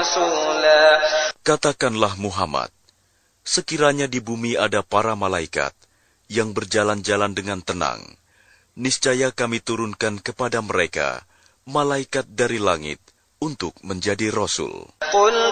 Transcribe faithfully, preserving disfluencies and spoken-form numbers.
رسولا. Katakanlah Muhammad, sekiranya di bumi ada para malaikat yang berjalan-jalan dengan tenang, niscaya kami turunkan kepada mereka malaikat dari langit untuk menjadi rasul. قل